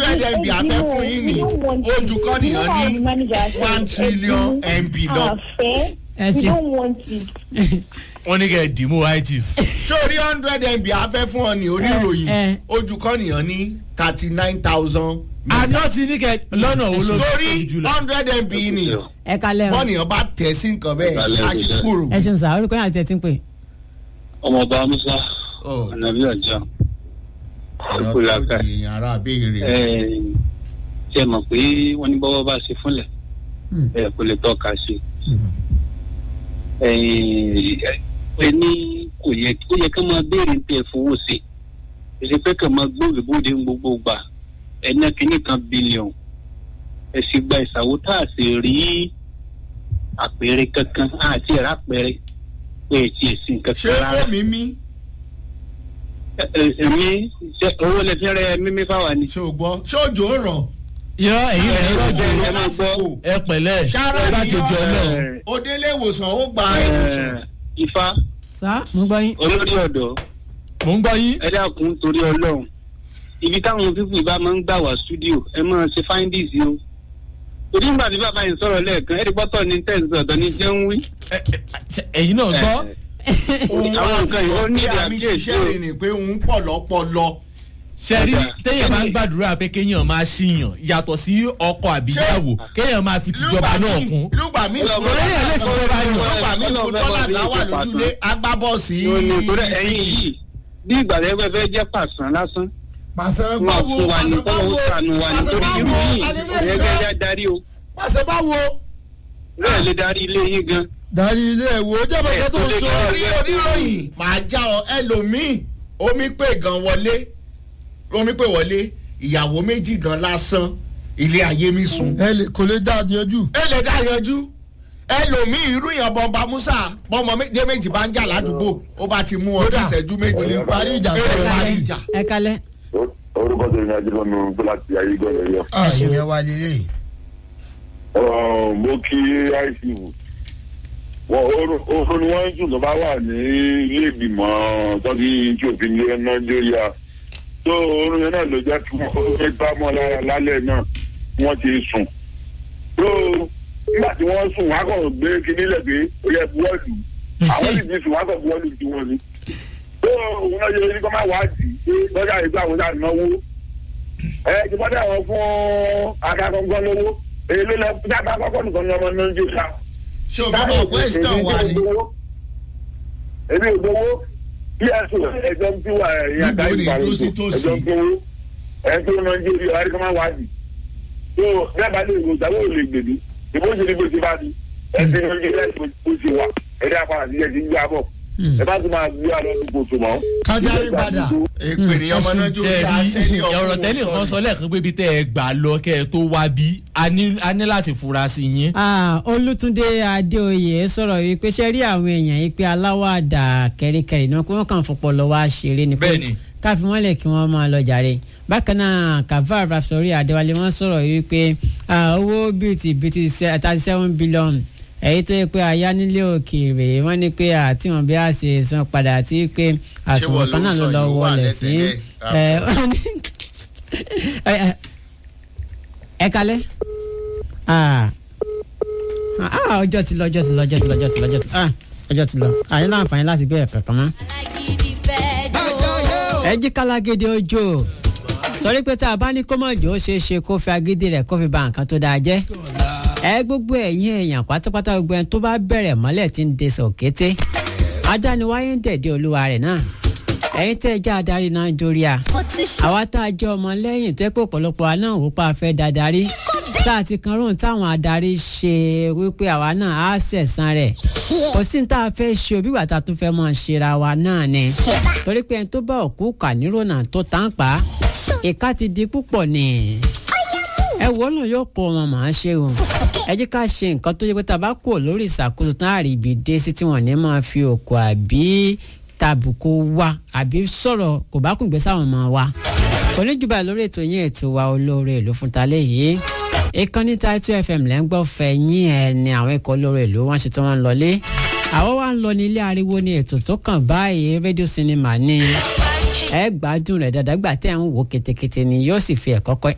100 MB afẹ́ fún yín ní ojú kọ́ nìyàn ní 1 trillion MB lọ. You don't want it. wọ́n ní kẹ́ ẹ̀ dì mú high chief. sórí 100 MB afẹ́ fún ọ ní oníròyìn ojú kọ́ nìyàn ní 39,000. àná ti ní kẹ́ lọ́nà wo ló torí 100 MB ni ẹ kalẹ̀ o. bọ́ọ̀nìyàn bá tẹ̀ sí nǹkan bẹ́ẹ̀ aṣíkúrò. ẹ ṣeun sá orúkọ yẹn àti ẹ ti ń pè. ọmọọba musa anabi ọjà ìkúlàkà ara béèrè. ṣe mọ̀ pé wọ́n ní bọ́wọ́ bá ṣe fúnlẹ̀ kò lè tọ́ka sí ẹ ní kò yẹ kí wọ́n máa béèrè ní tẹ̀ fowó sí ṣe pé kí wọ́n máa gbóògbé bóde gbogbo gbà ẹ̀ná kínní kan bílíọ̀nù ẹ sì gba ìsàwó tá a sì rí àpẹẹrẹ kankan àti ẹ̀rá àpẹẹrẹ pé ètí ẹ̀sìn kankan rárá. ṣé ó mímí. èmi owó lè fi rẹ mímí fáwa ni. ṣé o gbọ́ ṣé òjò rọ̀. yọ ẹ̀yin rẹ̀ rọ̀jò ẹ máa gbọ́ ẹ pẹ̀lẹ́ ṣáárá ọlọ́run. ó délé ìwòsàn ó gba ìwòsàn. ifá sá mo gbọ́ yín. olórí ọ̀dọ́ mò ń gbọ́ yín. ẹ dákun torí ọlọ́run ibi táwọn fífún ìbá máa ń gbà wá stúdíò ẹ máa ṣe findings o torí nígbà tí bàbá yìí sọ̀rọ̀ lẹ́ẹ̀kan ẹ̀rí pọ́tọ̀ ní tẹ̀sí ọ̀dọ́ ní jẹ́ ń wí. ẹ̀yin náà gbọ́. òun àwọn nǹkan yìí ó ní àmì ṣiṣẹ́ rẹ̀ ni pé òun pọ̀ lọ́pọlọ. sẹ́rí téèyàn máa ń gbàdúrà pé kéèyàn máa ṣìyàn yàtọ̀ sí ọkọ àbíyàwó kéèyàn máa fi tìjọba náà kún. lùgbà mi lóyè lè sọ bá yàn. lùgbà mi kò tọ́lá láwà lójúlé agbábọ́ọ̀sì. torí ẹ̀yin yìí bí ìgbà rẹ̀ fẹ́ jẹ́ pàṣán lásán. pàṣẹ wọn báwo fún wa ní tọ́wọ́ sànù wa nítorí irú yìí ẹ̀yẹ́ gẹ́gẹ́ darí o. pàṣẹ báwo. bẹ́ẹ̀ lè darí ilé yín gan. darí ilé ẹ̀wò jẹ́bẹ̀kẹ́ tó ń sọ orí oníròyìn máa já ọ ẹlòmíì omi pè gan wọlé ìyàwó méjì gan lásán ilé ayé mi sùn. kò lè dá yanjú. ẹ lè dá yanjú ẹlòmíì irú yẹn bọmba musa bọmọ méjì bá ń jà ládùúgbò ó bá ti mú ọdún ìṣẹ́jú méjì lè parí ìjà. parí ìjà. ẹ kalẹ̀. orúkọ tó ní ajínlọ́nu tó láti ayé gbọ́dọ̀ yọ. àṣeyàn wa lélẹ̀. mo kí ICU oorun ni wọ́n ń sùn tó bá wà ní ilé ìgbìmọ̀ tọ́jú tí òfin lé nàìjíríà tó oorun yẹn náà ló jẹ́ kí wọ́n fẹ́ bá mọ́ lára lálẹ́ náà wọ́n ti sùn tó nígbà tí wọ́n sùn wọ́n á kàn gbé kinní lẹ̀ pé ó yẹ bọ́ọ̀lù àwọn sì ti sùn wọ́n á kàn bọ́ọ̀lù tí wọ́n ní tó wọ́n yẹ kí wọ́n máa wádìí pé lọ́jà ìgbà àwọn sáà náwó ti bọ́dẹ̀ àwọn fún akakọ̀ǹkan lówó èyí ló lọ fún akakọ̀ǹkan nìkan ní ọmọ nàìjíríà. ṣé o fẹ́ mọ̀ question wa ni. èmi ò gbowó bí ẹ̀sùn ẹjọ́ ń tí wà ẹ̀yìn àgbà ìgbàlódé ẹjọ́ ń gbowó ẹ̀ tó nàìjíríà àríkọ́ máa wádìí tó bẹ́ẹ̀ bá lè wò ìgbàwó ò lè gbèdú ìbò ṣe ní bó ṣe bá di ẹ̀sìn nàìjíríà bó ṣe wà ẹ̀dá apára sí ẹ̀sìn gbé abọ́ ẹ bá tún máa gbé àlọ́ tó kò tó mọ́. kájà ìpadà. èpè ní ọmọ náà jó ká sẹ́lẹ̀ ọ̀rọ̀ tẹ́lẹ̀ kan sọ lẹ́ẹ̀kan pé bí tẹ́ ẹ gbà lọ kẹ́ ẹ tó wá bí a ní láti fura sí yín. Olútúndé Adéoyè sọ̀rọ̀ wípé ṣe rí àwọn èèyàn yìí pé aláwàdà kẹ́ríkẹ́rí náà pé wọ́n kàn fọpọ̀ lọ́wọ́ àṣírí ni pé káfí wọ́n lè kí wọ́n máa lọ jàre. bákan náà Kavar Rafsori Adéwálé wọ́n sọ̀rọ̀ wípé owó bíi 37 billion èyí tó yẹ pé aya nílé òkèèrè wọ́n ní pé àti wọn bí a ṣe san padà àti pé àsùnwọ̀n kan náà ló lọ wọlé sí ẹ kalẹ̀ ọjọ́ ti lọ àyè láǹfààní láti gbé ẹ̀kọ́ kan mọ́. ẹ jí kálágédé ojú torí pé tá a bá ní kó mọ̀ jò ó ṣeé ṣe kó fi agídí rẹ̀ kó fi ba nǹkan tó dáa jẹ́ gbogbo ẹ̀yin èèyàn pátápátá gbogbo ẹni tó bá bẹ̀rẹ̀ mọ́lẹ̀ tí ń desọ̀ kété adániwáyé ń dẹ̀dẹ̀ olúwa rẹ̀ náà ẹ̀yin tẹ́ ẹ jẹ́ adarí Nàìjíríà àwa tá a jẹ́ ọmọ lẹ́yìn tó yẹ pé ọ̀pọ̀lọpọ̀ wa náà wò pa afẹ́ dadarí tá a ti kan róhùn táwọn adarí ṣe wípé àwa náà á ṣẹ̀san rẹ̀ kò sí ní tá a fẹ́ ṣe òbí wàtá tó fẹ́ mọ́ ṣera wa náà ni torí pé ẹni tó bá òkú kà nírònà tó tán pa ìka ti di púpọ̀ ni ẹ wọ́n náà yóò kọ́ wọn màá ṣe o ẹ jẹ́ ká ṣe nǹkan tó yẹ pé tá a bá kúrò lórí ìṣàkóso tán àrí ibi dé sí tí wọ́n ní máa fi òkò àbí tàbùkù wa àbí sọ̀rọ̀ kò bá kùn gbé sáwọn ọmọ wa kò ní jùbà lórí ètò yín ètò wa olóore ìlú fún talẹ́ yìí ìkànnì Title FM lẹ́ ń gbọ́ fẹ́ yín ẹ̀ ní àwọn ikọ̀ olóore ìlú wọ́n ṣe tí wọ́n ń lọlé àwọn wa ń lọ ní ilé ariwo ní ètò tó kàn báyìí rédíò sinimá ní ẹ gbádùn rẹ̀ dáadáa gbà tẹ́ ẹ̀ ń wò kétékété ni yóò sì fi ẹ̀kọ́ kọ́